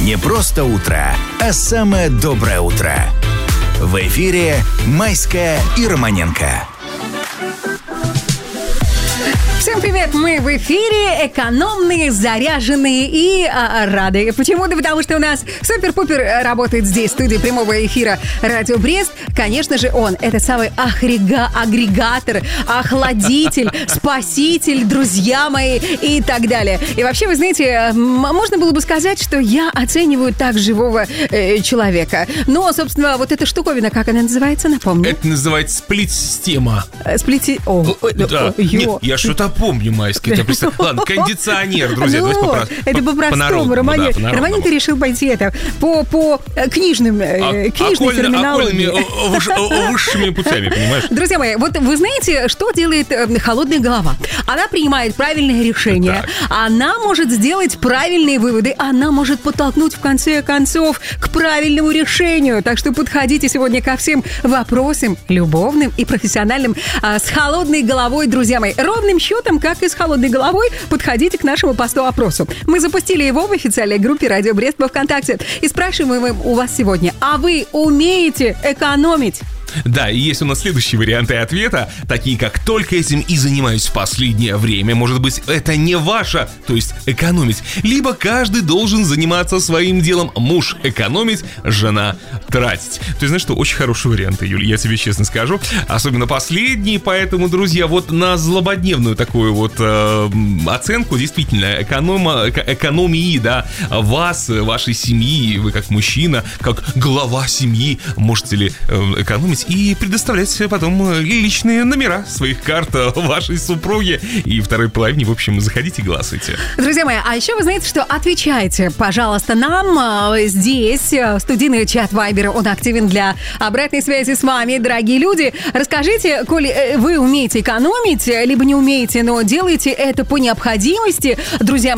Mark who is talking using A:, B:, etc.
A: Не просто утро, а самое доброе утро. В эфире Майская и Романенко.
B: Всем привет! Мы в эфире, экономные, заряженные и рады. Почему-то потому, что у нас супер-пупер работает здесь, в студии прямого эфира Радио Брест. Конечно же, он, этот самый агрегатор, охладитель, спаситель, друзья мои и так далее. И вообще, вы знаете, можно было бы сказать, что я оцениваю так живого человека. Но, собственно, вот эта штуковина, как она называется, напомню?
C: Это называется сплит-система.
B: Да.
C: Нет, я что-то помню, Майский. Ладно, кондиционер, друзья.
B: Это по-простому. Романенко решил пойти по книжной терминологии.
C: Высшими путями, понимаешь?
B: Друзья мои, вот вы знаете, что делает холодная голова? Она принимает правильные решения, она может сделать правильные выводы, она может подтолкнуть, в конце концов, к правильному решению. Так что подходите сегодня ко всем вопросам любовным и профессиональным с холодной головой, друзья мои. Ровным счетом, как и с холодной головой, подходите к нашему посту-опросу. Мы запустили его в официальной группе «Радио Брест» во ВКонтакте. И спрашиваем у вас сегодня, а вы умеете экономить?
C: Да, и есть у нас следующие варианты ответа, такие как «только этим и занимаюсь в последнее время». Может быть, это не ваше, то есть экономить. Либо каждый должен заниматься своим делом. Муж экономить, жена тратить. То есть, знаешь что, очень хорошие варианты, Юль, я тебе честно скажу. Особенно последние, поэтому, друзья, вот на злободневную такую вот оценку, действительно, экономии, да, вас, вашей семьи, вы как мужчина, как глава семьи, можете ли экономить и предоставлять потом личные номера своих карт вашей супруге и второй половине. В общем, заходите, голосуйте.
B: Друзья мои, а еще вы знаете, что отвечайте, пожалуйста, нам здесь. Студийный чат Вайбера, он активен для обратной связи с вами, дорогие люди. Расскажите, коли вы умеете экономить, либо не умеете, но делаете это по необходимости, друзья